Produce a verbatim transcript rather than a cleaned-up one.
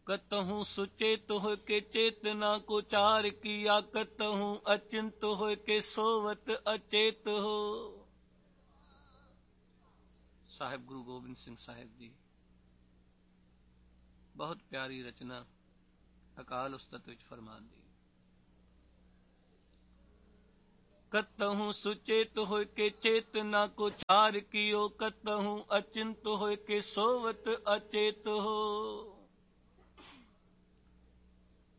कतहु सुचेत हो के चेतना को चार किया, कतहु अचिंत हो के सोवत अचेत हो। साहिब गुरु गोबिंद सिंह साहिब जी, बहुत प्यारी रचना अकाल उस्तत विच फरमान दी। कतहु सुचेत हो के चेतना को चार कियो, कतहु अचिंत हो के सोवत अचेत हो।